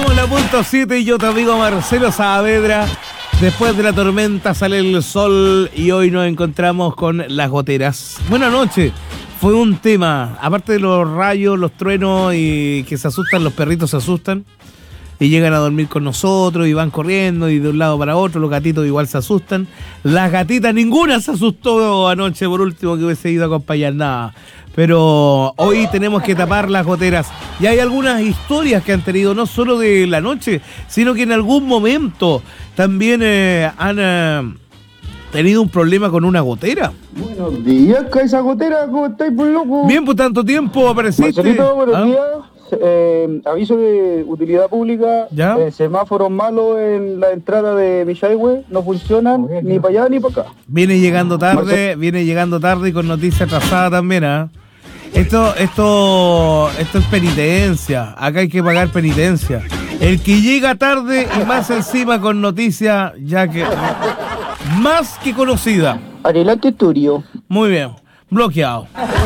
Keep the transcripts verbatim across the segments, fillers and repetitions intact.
Somos la punto siete y yo te amigo Marcelo Saavedra. Después de la tormenta sale el sol y hoy nos encontramos con las goteras. Buenas noches. Fue un tema, aparte de los rayos, los truenos y que se asustan, los perritos se asustan y llegan a dormir con nosotros y van corriendo y de un lado para otro, los gatitos igual se asustan. Las gatitas, ninguna se asustó anoche por último que hubiese ido a acompañar nada. Pero hoy tenemos que tapar las goteras. Y hay algunas historias que han tenido, no solo de la noche, sino que en algún momento también eh, han eh, tenido un problema con una gotera. Buenos días, esa gotera, ¿cómo estáis, por loco? Bien, por tanto tiempo apareciste. Marcelito, buenos ¿Ah? días. Eh, aviso de utilidad pública. ¿Ya? Eh, semáforos malos en la entrada de Michaihue no funcionan ni para allá ni para acá. Viene llegando tarde, Marcel... viene llegando tarde y con noticia atrasada también, ¿ah? ¿eh? Esto, esto, esto es penitencia. Acá hay que pagar penitencia. El que llega tarde y más encima con noticia, ya que más que conocida. Adelante, Turio. Muy bien, bloqueado.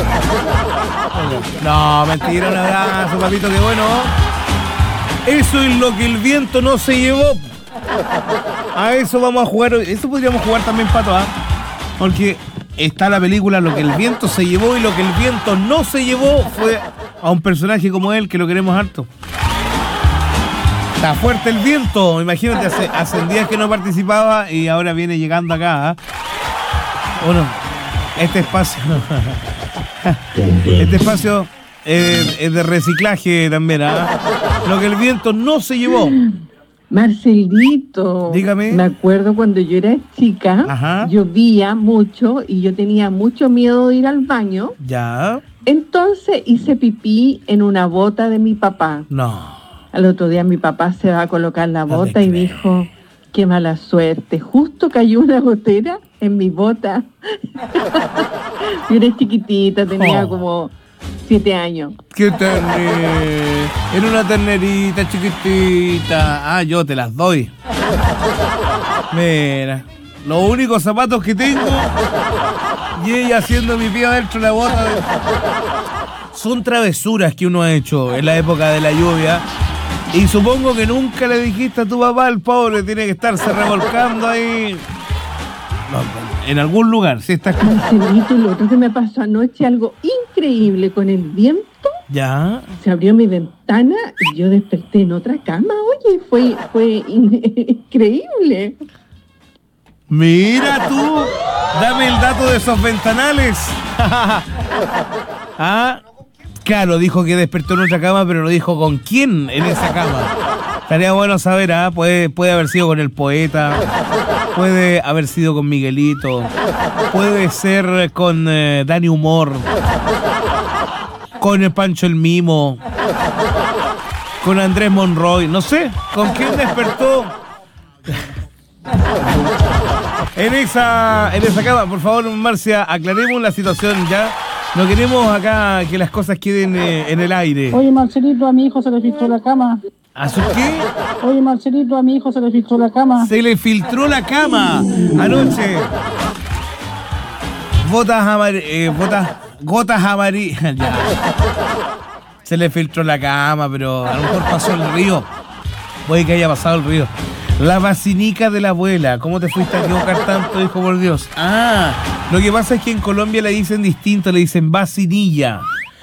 No, mentira, un abrazo, papito, qué bueno. Eso es lo que el viento no se llevó. A eso vamos a jugar. Eso podríamos jugar también, Pato, ¿ah? ¿eh? Porque está la película Lo que el viento se llevó y lo que el viento no se llevó fue a un personaje como él que lo queremos harto. Está fuerte el viento, imagínate, hace, hace días que no participaba y ahora viene llegando acá. ¿eh? Bueno, este espacio, este espacio es, es de reciclaje también. ¿eh? Lo que el viento no se llevó. Marcelito, dígame. Me acuerdo cuando yo era chica, Ajá. llovía mucho y yo tenía mucho miedo de ir al baño. Ya. Entonces hice pipí en una bota de mi papá. No. Al otro día mi papá se va a colocar la No bota y dijo, qué mala suerte, justo cayó una gotera en mi bota. Yo era chiquitita, tenía Oh. como siete años. Qué ternera. Era una ternerita chiquitita. Ah, yo te las doy. Mira, los únicos zapatos que tengo y ella haciendo mi pie adentro de la bota. De... Son travesuras que uno ha hecho en la época de la lluvia. Y supongo que nunca le dijiste a tu papá, el pobre tiene que estarse revolcando ahí. No, en algún lugar, si está... Marcelito, lo otro que me pasó anoche, algo increíble con el viento. Ya. Se abrió mi ventana y yo desperté en otra cama. Oye, fue, fue increíble. Mira tú, dame el dato de esos ventanales. Ah, claro, dijo que despertó en otra cama, pero no dijo con quién en esa cama. Estaría bueno saber, ¿ah? Puede, puede haber sido con el poeta, puede haber sido con Miguelito, puede ser con eh, Dani Humor, con el Pancho el Mimo, con Andrés Monroy, no sé, ¿con quién despertó? En esa, en esa cama, por favor, Marcia, aclaremos la situación ya. No queremos acá que las cosas queden eh, en el aire. Oye, Marcelito, a mi hijo se le filtró la cama. ¿A su qué? Oye, Marcelito, a mi hijo se le filtró la cama. Se le filtró la cama anoche. Botas amarillas, eh, botas, gotas amarillas. Ya. Se le filtró la cama, pero a lo mejor pasó el río. Puede que haya pasado el río. La vacinica de la abuela. ¿Cómo te fuiste a equivocar tanto, hijo, por Dios? Ah, lo que pasa es que en Colombia le dicen distinto, le dicen vacinilla.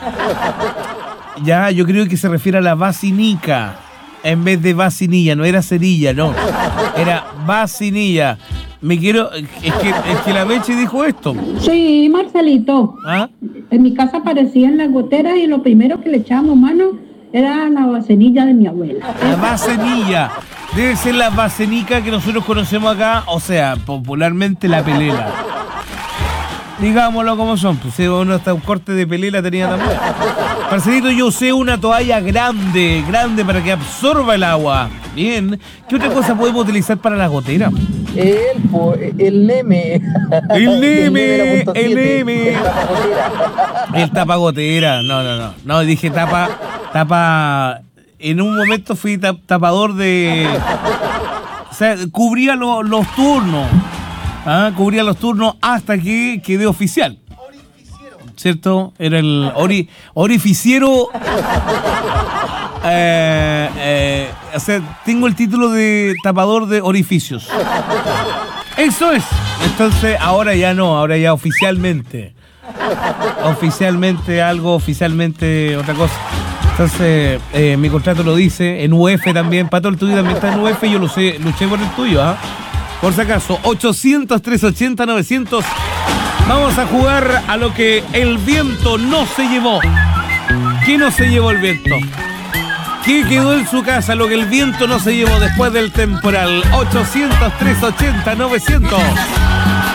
Ya, yo creo que se refiere a la vacinica en vez de vacinilla, no era cerilla, no. Era vacinilla. Me quiero... Es que, es que la Meche dijo esto. Sí, Marcelito. ¿Ah? En mi casa aparecían las goteras y lo primero que le echábamos mano era la vasenilla de mi abuela. La vasenilla. Debe ser la vasenica que nosotros conocemos acá, o sea, popularmente la pelela. Digámoslo como son, pues uno hasta un corte de pelela tenía también. Marcelito, yo usé una toalla grande, grande para que absorba el agua. Bien. ¿Qué otra cosa podemos utilizar para la gotera? El, po, el Neme. El Neme, el el Neme. El tapagotera. No, no, no. No, dije tapa, tapa. En un momento fui tap, tapador de... O sea, cubría lo, los turnos. ¿Ah? Cubría los turnos hasta que quedé oficial. ¿Cierto? Era el ori, orificiero... Eh, eh, o sea, tengo el título de tapador de orificios. Eso es. Entonces, ahora ya no, ahora ya oficialmente. Oficialmente algo, oficialmente otra cosa. Entonces, eh, mi contrato lo dice, en U E F también. Pato, el tuyo también está en U E F, yo lo sé, luché por el tuyo, ¿ah? ¿eh? Por si acaso, ochocientos, trescientos ochenta, novecientos. Vamos a jugar a lo que el viento no se llevó. ¿Qué no se llevó el viento? ¿Qué quedó en su casa lo que el viento no se llevó después del temporal? ochocientos, trescientos ochenta, novecientos.